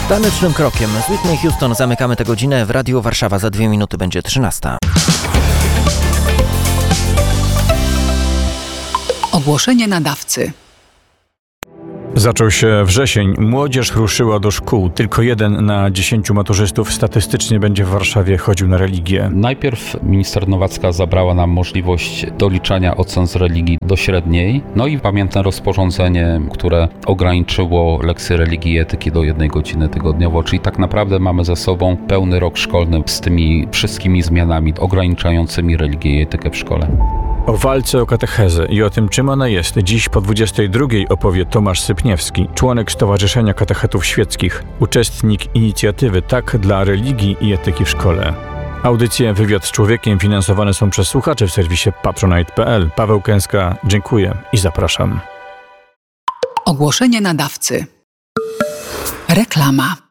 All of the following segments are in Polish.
Tanecznym krokiem z Whitney Houston zamykamy tę godzinę w Radiu Warszawa. Za 2 minuty będzie 13. Ogłoszenie nadawcy. Zaczął się wrzesień. Młodzież ruszyła do szkół. Tylko 1 na 10 maturzystów statystycznie będzie w Warszawie chodził na religię. Najpierw minister Nowacka zabrała nam możliwość doliczania ocen z religii do średniej. No i pamiętne rozporządzenie, które ograniczyło lekcje religii i etyki do 1 godziny tygodniowo. Czyli tak naprawdę mamy za sobą pełny rok szkolny z tymi wszystkimi zmianami ograniczającymi religię i etykę w szkole. O walce o katechezę i o tym, czym ona jest, dziś po 22 opowie Tomasz Sypniewski, członek Stowarzyszenia Katechetów Świeckich, uczestnik inicjatywy Tak dla religii i etyki w szkole. Audycje Wywiad z Człowiekiem finansowane są przez słuchaczy w serwisie patronite.pl. Paweł Kęska, dziękuję i zapraszam. Ogłoszenie nadawcy. Reklama.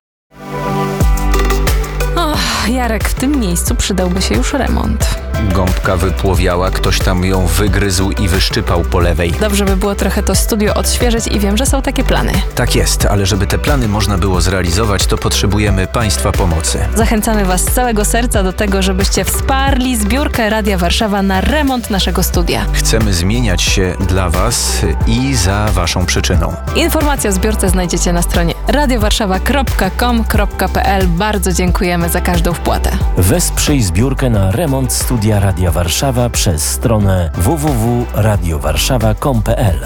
Jarek, w tym miejscu przydałby się już remont. Gąbka wypłowiała, ktoś tam ją wygryzł i wyszczypał po lewej. Dobrze by było trochę to studio odświeżyć i wiem, że są takie plany. Tak jest, ale żeby te plany można było zrealizować, to potrzebujemy Państwa pomocy. Zachęcamy Was z całego serca do tego, żebyście wsparli zbiórkę Radia Warszawa na remont naszego studia. Chcemy zmieniać się dla Was i za Waszą przyczyną. Informacje o zbiórce znajdziecie na stronie radiowarszawa.com.pl. Bardzo dziękujemy za każdą wpłatę. Wesprzyj zbiórkę na remont studia Radia Warszawa przez stronę www.radiowarszawa.com.pl.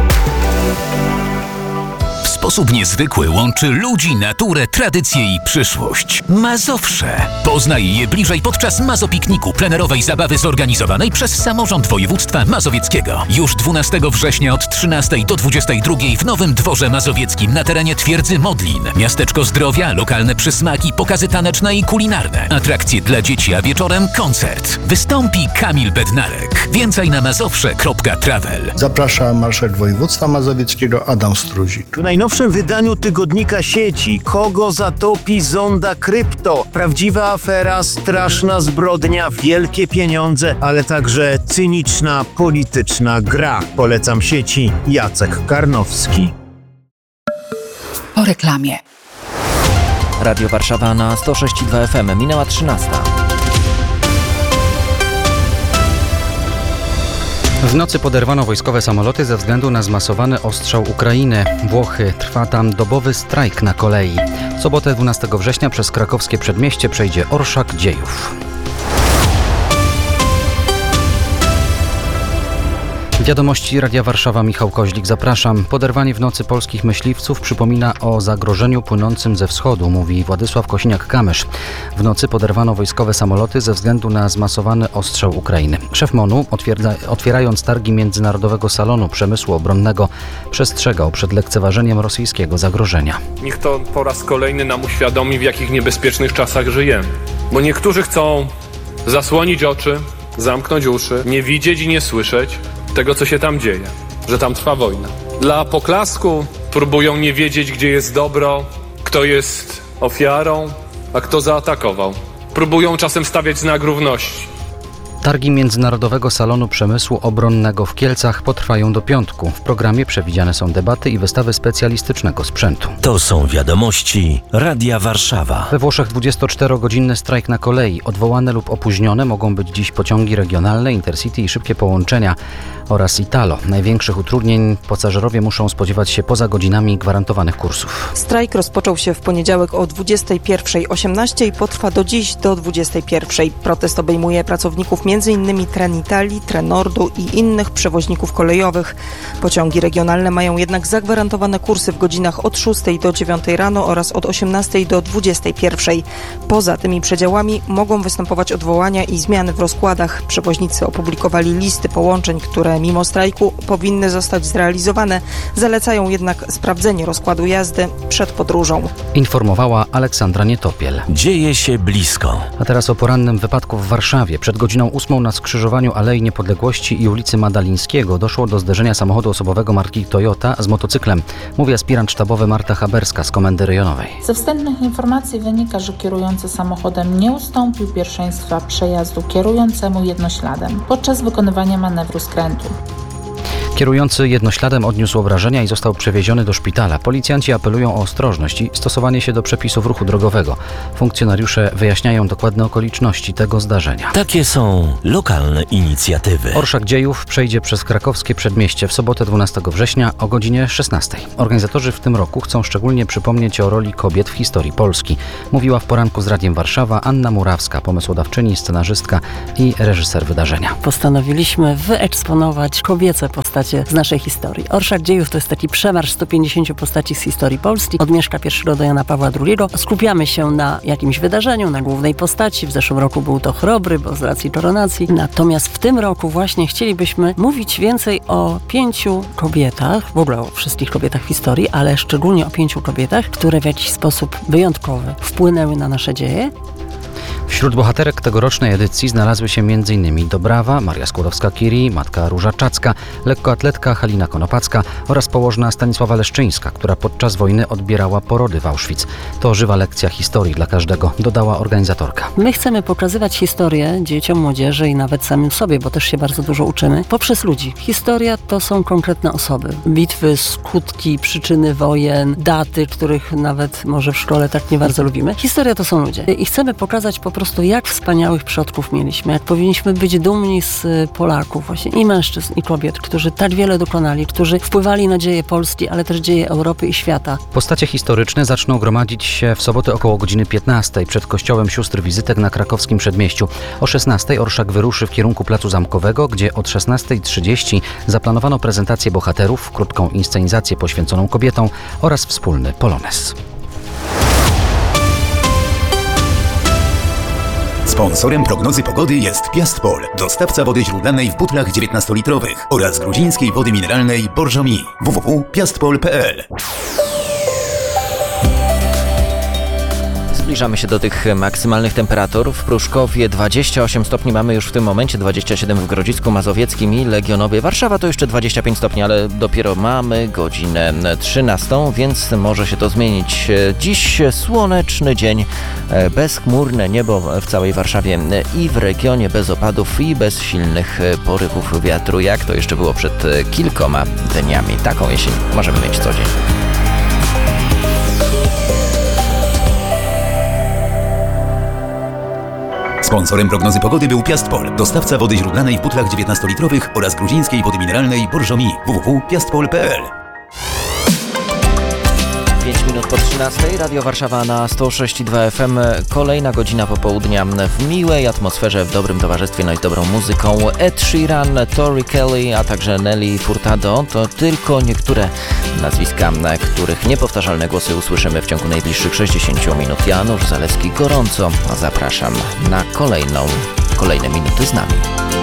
W sposób niezwykły łączy ludzi, naturę, tradycję i przyszłość. Mazowsze. Poznaj je bliżej podczas Mazopikniku, plenerowej zabawy zorganizowanej przez Samorząd Województwa Mazowieckiego. Już 12 września od 13 do 22 w Nowym Dworze Mazowieckim na terenie Twierdzy Modlin. Miasteczko zdrowia, lokalne przysmaki, pokazy taneczne i kulinarne. Atrakcje dla dzieci, a wieczorem koncert. Wystąpi Kamil Bednarek. Więcej na mazowsze.travel. Zaprasza marszałek województwa mazowieckiego Adam Struzik. W najnowszym wydaniu tygodnika Sieci kogo zatopi zonda krypto? Prawdziwa afera, straszna zbrodnia, wielkie pieniądze, ale także cyniczna, polityczna gra. Polecam Sieci. Jacek Karnowski. Po reklamie. Radio Warszawa na 106,2 FM. Minęła 13. W nocy poderwano wojskowe samoloty ze względu na zmasowany ostrzał Ukrainy. Włochy. Trwa tam dobowy strajk na kolei. W sobotę 12 września przez krakowskie przedmieście przejdzie orszak dziejów. Wiadomości Radia Warszawa, Michał Koźlik, zapraszam. Poderwanie w nocy polskich myśliwców przypomina o zagrożeniu płynącym ze wschodu, mówi Władysław Kosiniak-Kamysz. W nocy poderwano wojskowe samoloty ze względu na zmasowany ostrzał Ukrainy. Szef MON-u, otwierając targi Międzynarodowego Salonu Przemysłu Obronnego, przestrzegał przed lekceważeniem rosyjskiego zagrożenia. Niech to po raz kolejny nam uświadomi, w jakich niebezpiecznych czasach żyjemy. Bo niektórzy chcą zasłonić oczy, zamknąć uszy, nie widzieć i nie słyszeć tego, co się tam dzieje, że tam trwa wojna. Dla poklasku próbują nie wiedzieć, gdzie jest dobro, kto jest ofiarą, a kto zaatakował. Próbują czasem stawiać znak równości. Targi Międzynarodowego Salonu Przemysłu Obronnego w Kielcach potrwają do piątku. W programie przewidziane są debaty i wystawy specjalistycznego sprzętu. To są wiadomości Radia Warszawa. We Włoszech 24-godzinny strajk na kolei. Odwołane lub opóźnione mogą być dziś pociągi regionalne, Intercity i szybkie połączenia oraz Italo. Największych utrudnień pasażerowie muszą spodziewać się poza godzinami gwarantowanych kursów. Strajk rozpoczął się w poniedziałek o 21:18 i potrwa do dziś do 21:00. Protest obejmuje pracowników m.in. Trenitali, Trenordu i innych przewoźników kolejowych. Pociągi regionalne mają jednak zagwarantowane kursy w godzinach od 6 do 9 rano oraz od 18 do 21. Poza tymi przedziałami mogą występować odwołania i zmiany w rozkładach. Przewoźnicy opublikowali listy połączeń, które mimo strajku powinny zostać zrealizowane. Zalecają jednak sprawdzenie rozkładu jazdy przed podróżą. Informowała Aleksandra Nietopiel. Dzieje się blisko. A teraz o porannym wypadku w Warszawie. Przed godziną 8 na skrzyżowaniu Alei Niepodległości i ulicy Madalińskiego doszło do zderzenia samochodu osobowego marki Toyota z motocyklem. Mówi aspirant sztabowy Marta Haberska z Komendy Rejonowej. Ze wstępnych informacji wynika, że kierujący samochodem nie ustąpił pierwszeństwa przejazdu kierującemu jednośladem podczas wykonywania manewru skrętu. Kierujący jednośladem odniósł obrażenia i został przewieziony do szpitala. Policjanci apelują o ostrożność i stosowanie się do przepisów ruchu drogowego. Funkcjonariusze wyjaśniają dokładne okoliczności tego zdarzenia. Takie są lokalne inicjatywy. Orszak Dziejów przejdzie przez krakowskie przedmieście w sobotę 12 września o godzinie 16. Organizatorzy w tym roku chcą szczególnie przypomnieć o roli kobiet w historii Polski. Mówiła w poranku z Radiem Warszawa Anna Murawska, pomysłodawczyni, scenarzystka i reżyser wydarzenia. Postanowiliśmy wyeksponować kobiece postacie z naszej historii. Orszak Dziejów to jest taki przemarsz 150 postaci z historii Polski, od Mieszka I do Jana Pawła II. Skupiamy się na jakimś wydarzeniu, na głównej postaci. W zeszłym roku był to Chrobry, bo z racji koronacji. Natomiast w tym roku właśnie chcielibyśmy mówić więcej o 5 kobietach, w ogóle o wszystkich kobietach w historii, ale szczególnie o 5 kobietach, które w jakiś sposób wyjątkowy wpłynęły na nasze dzieje. Wśród bohaterek tegorocznej edycji znalazły się m.in. Dobrawa, Maria Skłodowska-Curie, matka Róża Czacka, lekkoatletka Halina Konopacka oraz położna Stanisława Leszczyńska, która podczas wojny odbierała porody w Auschwitz. To żywa lekcja historii dla każdego, dodała organizatorka. My chcemy pokazywać historię dzieciom, młodzieży i nawet samym sobie, bo też się bardzo dużo uczymy, poprzez ludzi. Historia to są konkretne osoby. Bitwy, skutki, przyczyny wojen, daty, których nawet może w szkole tak nie bardzo lubimy. Historia to są ludzie. I chcemy pokazać po prostu, jak wspaniałych przodków mieliśmy, jak powinniśmy być dumni z Polaków, właśnie i mężczyzn, i kobiet, którzy tak wiele dokonali, którzy wpływali na dzieje Polski, ale też dzieje Europy i świata. Postacie historyczne zaczną gromadzić się w sobotę około godziny 15 przed kościołem Sióstr Wizytek na krakowskim przedmieściu. O 16 orszak wyruszy w kierunku Placu Zamkowego, gdzie od 16:30 zaplanowano prezentację bohaterów, krótką inscenizację poświęconą kobietom oraz wspólny polonez. Sponsorem prognozy pogody jest Piastpol, dostawca wody źródlanej w butlach 19-litrowych oraz gruzińskiej wody mineralnej Borżomi. www.piastpol.pl. Zbliżamy się do tych maksymalnych temperatur. W Pruszkowie 28 stopni mamy już w tym momencie, 27 w Grodzisku Mazowieckim i Legionowie. Warszawa to jeszcze 25 stopni, ale dopiero mamy godzinę 13, więc może się to zmienić. Dziś słoneczny dzień, bezchmurne niebo w całej Warszawie i w regionie, bez opadów i bez silnych porywów wiatru, jak to jeszcze było przed kilkoma dniami. Taką jesień możemy mieć co dzień. Sponsorem prognozy pogody był Piastpol, dostawca wody źródlanej w butlach 19-litrowych oraz gruzińskiej wody mineralnej Borżomi. www.piastpol.pl. 5 minut po 13, Radio Warszawa na 106,2 FM. Kolejna godzina popołudnia w miłej atmosferze, w dobrym towarzystwie, no i z dobrą muzyką. Ed Sheeran, Tori Kelly, a także Nelly Furtado to tylko niektóre nazwiska, na których niepowtarzalne głosy usłyszymy w ciągu najbliższych 60 minut. Janusz Zalewski gorąco zapraszam na kolejne minuty z nami.